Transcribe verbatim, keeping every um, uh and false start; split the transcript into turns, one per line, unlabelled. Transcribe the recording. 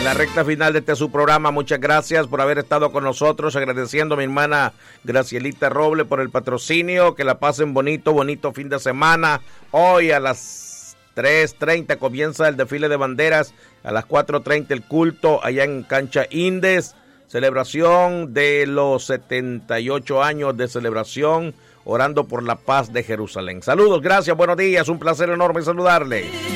En la recta final de este su programa, muchas gracias por haber estado con nosotros, agradeciendo a mi hermana Gracielita Roble por el patrocinio, que la pasen bonito, bonito fin de semana. Hoy a las tres treinta comienza el desfile de banderas, a las cuatro treinta el culto allá en Cancha Indes, celebración de los setenta y ocho años de celebración, orando por la paz de Jerusalén. Saludos, gracias, buenos días, un placer enorme saludarle.